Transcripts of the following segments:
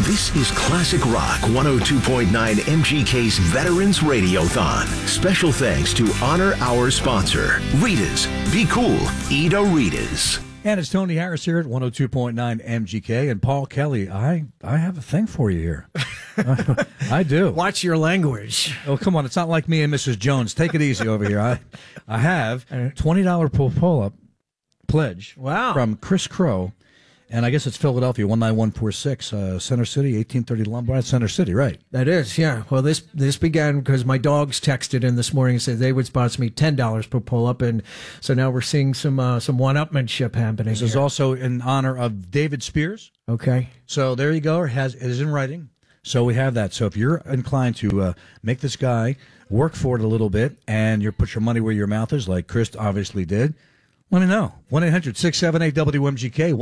This is Classic Rock 102.9 MGK's Veterans Radiothon. Special thanks to honor our sponsor, Rita's. Be cool. Eat a Rita's. And it's Tony Harris here at 102.9 MGK. And Paul Kelly, I have a thing for you here. I do. Watch your language. Oh, come on. It's not like me and Mrs. Jones. Take it easy over here. I have $20 pull-up pledge from Chris Crow. And I guess it's Philadelphia, 19146, Center City, 1830 Lombard, Center City, right? That is, yeah. Well, this began because my dogs texted in this morning and said they would sponsor me $10 per pull-up, and so now we're seeing some one-upmanship happening. This is also in honor of David Spears. Okay. So there you go. It is in writing. So we have that. So if you're inclined to make this guy work for it a little bit, and you put your money where your mouth is, like Chris obviously did, let me know. 1-800-678-WMGK,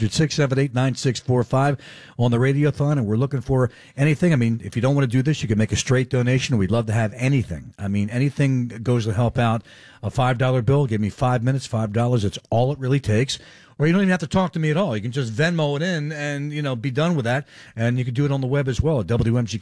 1-800-678-9645 on the Radiothon, and we're looking for anything. I mean, if you don't want to do this, you can make a straight donation. We'd love to have anything. I mean, anything goes to help out. A $5 bill, give me 5 minutes, $5. It's all it really takes. Or you don't even have to talk to me at all. You can just Venmo it in and, be done with that. And you can do it on the web as well at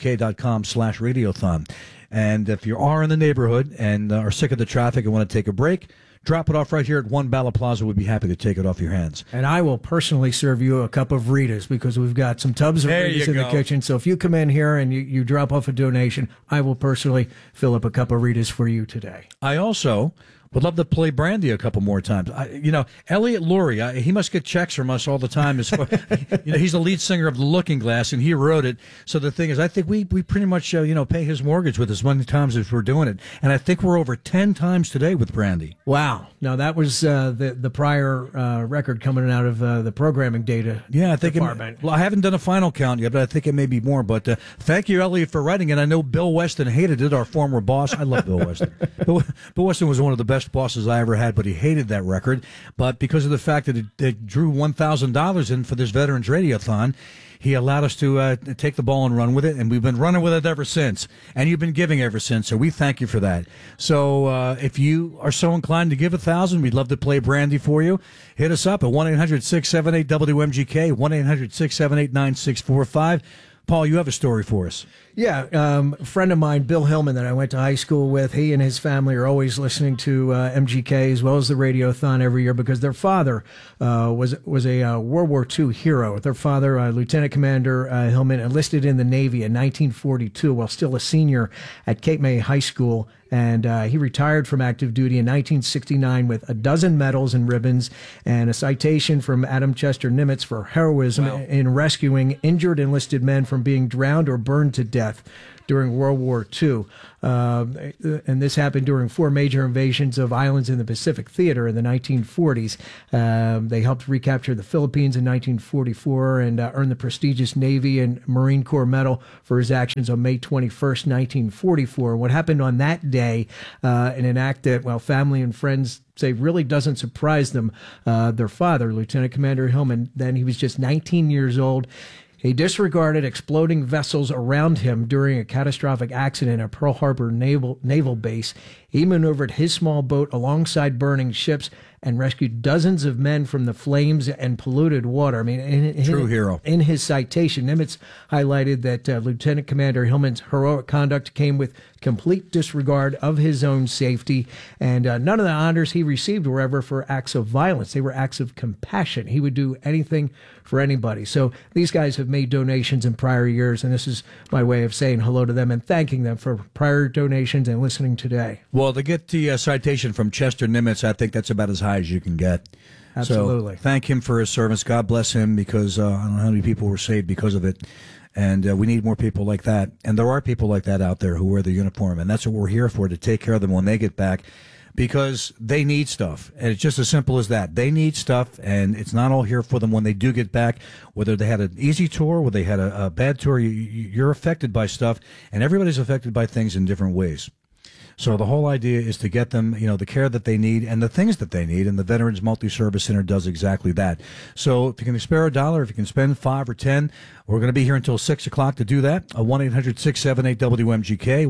WMGK.com/Radiothon. And if you are in the neighborhood and are sick of the traffic and want to take a break, drop it off right here at One Bala Plaza. We'd be happy to take it off your hands. And I will personally serve you a cup of Rita's because we've got some tubs of Rita's in the kitchen. So if you come in here and you drop off a donation, I will personally fill up a cup of Rita's for you today. I also would love to play Brandy a couple more times. Elliot Lurie, he must get checks from us all the time. He's the lead singer of The Looking Glass, and he wrote it. So the thing is, I think we pretty much, pay his mortgage with as many times as we're doing it. And I think we're over 10 times today with Brandy. Wow. Now, that was the prior record coming out of the programming data. Yeah, I think department. I haven't done a final count yet, but I think it may be more. But thank you, Elliot, for writing it. I know Bill Weston hated it, our former boss. I love Bill Weston. Bill Weston was one of the best bosses I ever had, but he hated that record. But because of the fact that it drew $1,000 in for this Veterans Radiothon, he allowed us to take the ball and run with it, and we've been running with it ever since. And you've been giving ever since, so we thank you for that. So if you are so inclined to give $1,000, we'd love to play Brandy for you. Hit us up at 1-800-678-WMGK, 1-800-678-9645. Paul, you have a story for us. Yeah, a friend of mine, Bill Hillman, that I went to high school with, he and his family are always listening to MGK as well as the Radiothon every year because their father was a World War II hero. Their father, Lieutenant Commander Hillman, enlisted in the Navy in 1942 while still a senior at Cape May High School. And he retired from active duty in 1969 with a dozen medals and ribbons and a citation from Adam Chester Nimitz for heroism in rescuing injured enlisted men from being drowned or burned to death during World War II. And this happened during 4 major invasions of islands in the Pacific Theater in the 1940s. They helped recapture the Philippines in 1944 and earned the prestigious Navy and Marine Corps Medal for his actions on May 21st, 1944. What happened on that day, in an act that, family and friends say really doesn't surprise them, their father, Lieutenant Commander Hillman, then he was just 19 years old. He disregarded exploding vessels around him during a catastrophic accident at Pearl Harbor Naval Base. He maneuvered his small boat alongside burning ships and rescued dozens of men from the flames and polluted water. I mean, true hero. In his citation, Nimitz highlighted that Lieutenant Commander Hillman's heroic conduct came with complete disregard of his own safety, and none of the honors he received were ever for acts of violence. They were acts of compassion. He would do anything for anybody. So these guys have made donations in prior years, and this is my way of saying hello to them and thanking them for prior donations and listening today. Well, to get the citation from Chester Nimitz, I think that's about as high as you can get. Absolutely. So thank him for his service. God bless him, because I don't know how many people were saved because of it. And we need more people like that. And there are people like that out there who wear the uniform. And that's what we're here for, to take care of them when they get back, because they need stuff. And it's just as simple as that. They need stuff, and it's not all here for them when they do get back. Whether they had an easy tour, whether they had a bad tour, you're affected by stuff. And everybody's affected by things in different ways. So the whole idea is to get them, the care that they need and the things that they need, and the Veterans Multi-Service Center does exactly that. So if you can spare $1, if you can spend $5 or $10, we're going to be here until 6 o'clock to do that. 1-800-678-WMGK,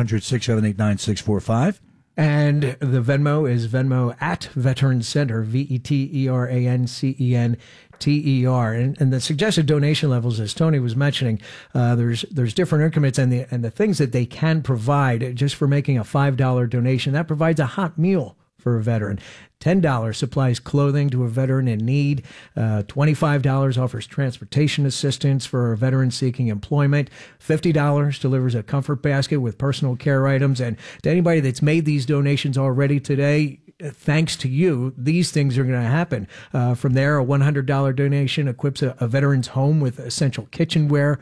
1-800-678-9645. And the Venmo is Venmo at Veterans Center, VETERANCENTER. TER. And the suggested donation levels, as Tony was mentioning, there's different increments, and the things that they can provide just for making a $5 donation, that provides a hot meal for a veteran. $10 supplies clothing to a veteran in need. $25 offers transportation assistance for a veteran seeking employment. $50 delivers a comfort basket with personal care items. And to anybody that's made these donations already today, thanks to you, these things are going to happen. From there, a $100 donation equips a veteran's home with essential kitchenware.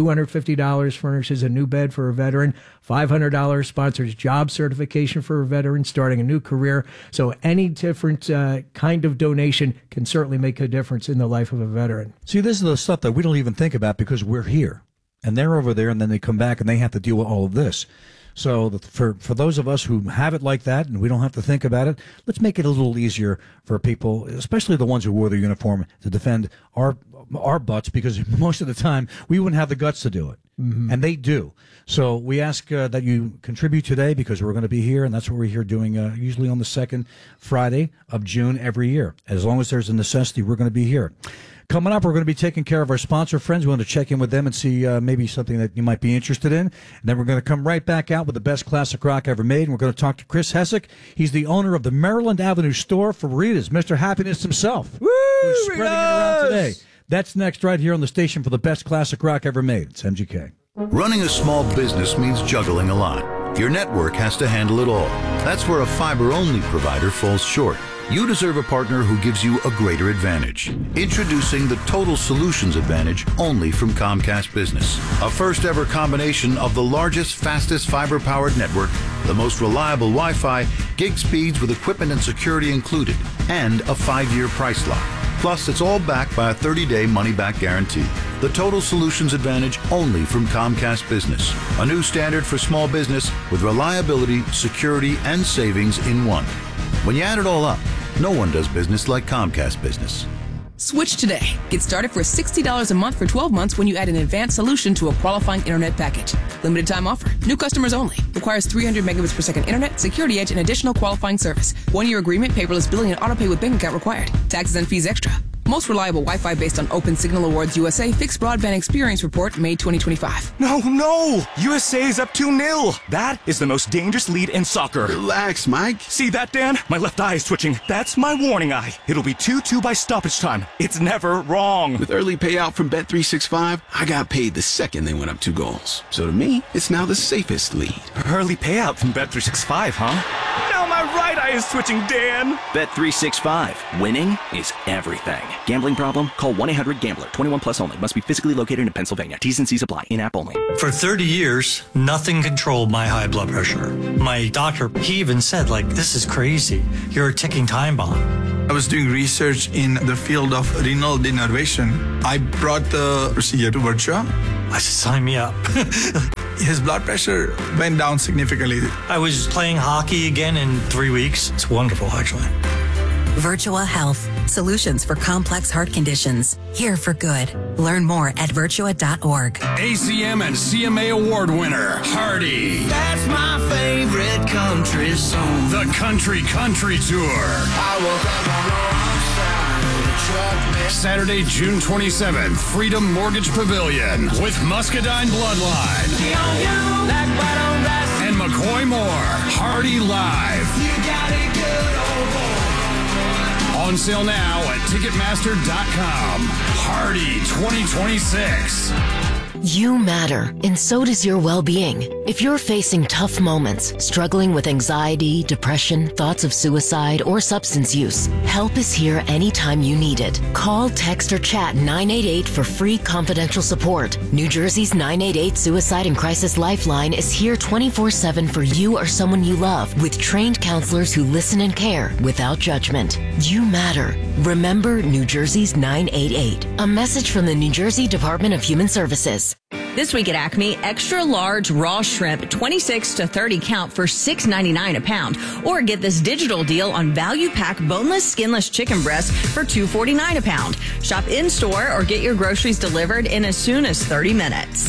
$250 furnishes a new bed for a veteran. $500 sponsors job certification for a veteran starting a new career. So any different kind of donation can certainly make a difference in the life of a veteran. See, this is the stuff that we don't even think about because we're here. And they're over there, and then they come back and they have to deal with all of this. So for those of us who have it like that and we don't have to think about it, let's make it a little easier for people, especially the ones who wore the uniform, to defend our butts, because most of the time we wouldn't have the guts to do it. Mm-hmm. And they do. So we ask that you contribute today, because we're going to be here, and that's what we're here doing usually on the second Friday of June every year. As long as there's a necessity, we're going to be here. Coming up, we're going to be taking care of our sponsor friends. We want to check in with them and see maybe something that you might be interested in. And then we're going to come right back out with the best classic rock ever made. And we're going to talk to Chris Hessick. He's the owner of the Maryland Avenue store for Rita's, Mr. Happiness himself. Woo! Who's spreading it around today. That's next right here on the station for the best classic rock ever made. It's MGK. Running a small business means juggling a lot. Your network has to handle it all. That's where a fiber-only provider falls short. You deserve a partner who gives you a greater advantage. Introducing the Total Solutions Advantage only from Comcast Business. A first-ever combination of the largest, fastest fiber-powered network, the most reliable Wi-Fi, gig speeds with equipment and security included, and a 5-year price lock. Plus, it's all backed by a 30-day money-back guarantee. The Total Solutions Advantage only from Comcast Business. A new standard for small business with reliability, security, and savings in one. When you add it all up, no one does business like Comcast Business. Switch today. Get started for $60 a month for 12 months when you add an advanced solution to a qualifying internet package. Limited time offer. New customers only. Requires 300 megabits per second internet, security edge, and additional qualifying service. 1-year agreement, paperless billing, and autopay with bank account required. Taxes and fees extra. Most reliable Wi-Fi based on Open Signal Awards USA Fixed Broadband Experience Report, May 2025. No! USA is up 2-0. That is the most dangerous lead in soccer. Relax, Mike. See that, Dan? My left eye is twitching. That's my warning eye. It'll be 2-2 by stoppage time. It's never wrong. With early payout from Bet365, I got paid the second they went up 2 goals. So to me, it's now the safest lead. Early payout from Bet365, huh? Now my right eye is twitching, Dan. Bet365. Winning is everything. Gambling problem? Call 1-800-GAMBLER. 21 plus only. Must be physically located in Pennsylvania. T's and C's apply. In-app only. For 30 years, nothing controlled my high blood pressure. My doctor, he even said, this is crazy. You're a ticking time bomb. I was doing research in the field of renal denervation. I brought the procedure to Virtua. I said, sign me up. His blood pressure went down significantly. I was playing hockey again in 3 weeks. It's wonderful, actually. Virtua Health. Solutions for complex heart conditions. Here for good. Learn more at virtua.org. ACM and CMA award winner, Hardy. That's my favorite country song. The Country Tour. I woke up on the wrong side of the truck. Saturday, June 27th, Freedom Mortgage Pavilion with Muscadine Bloodline. And McCoy Moore. Hardy Live. You got it good, old boy. On sale now at Ticketmaster.com. Hardy 2026. You matter, and so does your well-being. If you're facing tough moments, struggling with anxiety, depression, thoughts of suicide, or substance use, help is here anytime you need it. Call, text, or chat 988 for free confidential support. New Jersey's 988 Suicide and Crisis Lifeline is here 24/7 for you or someone you love, with trained counselors who listen and care without judgment. You matter. Remember New Jersey's 988. A message from the New Jersey Department of Human Services. This week at Acme, extra large raw shrimp, 26 to 30 count for $6.99 a pound. Or get this digital deal on value pack boneless, skinless chicken breasts for $2.49 a pound. Shop in store or get your groceries delivered in as soon as 30 minutes.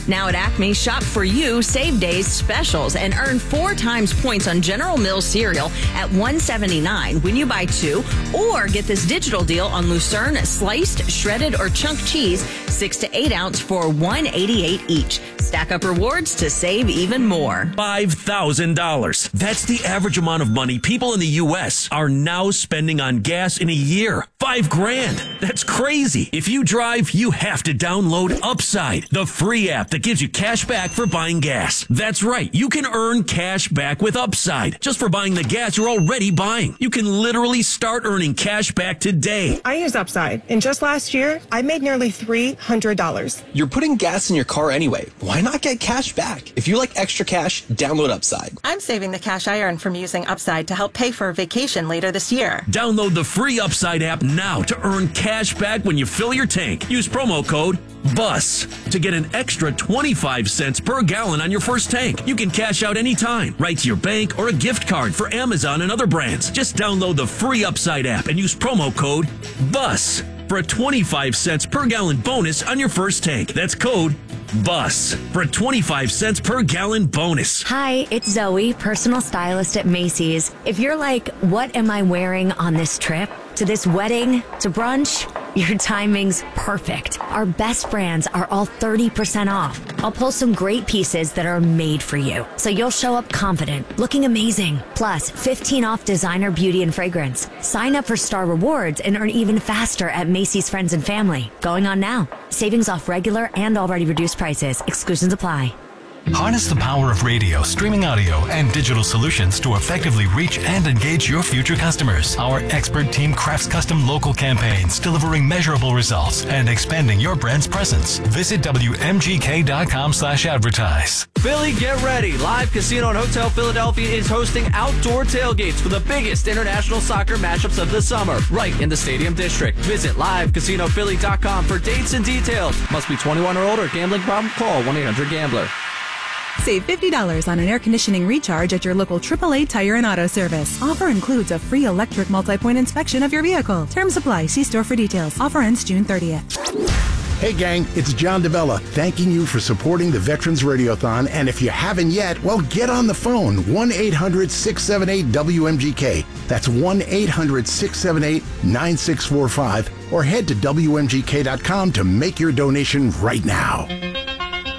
Now at Acme, shop for you Save Days specials and earn 4 times points on General Mills cereal at $1.79 when you buy 2, or get this digital deal on Lucerne sliced, shredded, or chunk cheese 6 to 8 ounce for $1.88 each. Stack up rewards to save even more. $5,000. That's the average amount of money people in the U.S. are now spending on gas in a year. $5,000. That's crazy. If you drive, you have to download Upside, the free app that gives you cash back for buying gas. That's right. You can earn cash back with Upside just for buying the gas you're already buying. You can literally start earning cash back today. I use Upside, and just last year, I made nearly $300. You're putting gas in your car anyway. Why not get cash back? If you like extra cash, download Upside. I'm saving the cash I earn from using Upside to help pay for a vacation later this year. Download the free Upside app now to earn cash back when you fill your tank. Use promo code BUS to get an extra 25 cents per gallon on your first tank. You can cash out anytime, right to your bank or a gift card for Amazon and other brands. Just download the free Upside app and use promo code BUS for a 25 cents per gallon bonus on your first tank. That's code BUS for a 25 cents per gallon bonus. Hi, it's Zoe, personal stylist at Macy's. If you're like, what am I wearing on this trip? To this wedding? To brunch? Your timing's perfect. Our best brands are all 30% off. I'll pull some great pieces that are made for you, so you'll show up confident, looking amazing. Plus, 15 off designer beauty and fragrance. Sign up for Star Rewards and earn even faster at Macy's Friends and Family. Going on now. Savings off regular and already reduced prices. Exclusions apply. Harness the power of radio, streaming audio, and digital solutions to effectively reach and engage your future customers. Our expert team crafts custom local campaigns, delivering measurable results and expanding your brand's presence. Visit WMGK.com/advertise. Philly, get ready. Live Casino and Hotel Philadelphia is hosting outdoor tailgates for the biggest international soccer matchups of the summer, right in the Stadium District. Visit LiveCasinoPhilly.com for dates and details. Must be 21 or older. Gambling problem? Call 1-800-GAMBLER. Save $50 on an air conditioning recharge at your local AAA Tire and Auto Service. Offer includes a free electric multi-point inspection of your vehicle. Terms apply. See store for details. Offer ends June 30th. Hey gang, it's John DeVella thanking you for supporting the Veterans Radiothon, and if you haven't yet, well, get on the phone, 1-800-678-WMGK. That's 1-800-678-9645, or head to WMGK.com to make your donation right now.